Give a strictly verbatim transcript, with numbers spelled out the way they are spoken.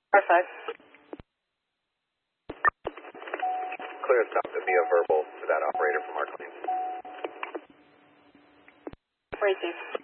R five. Clear stop to be a verbal to that operator from our claims. Racing.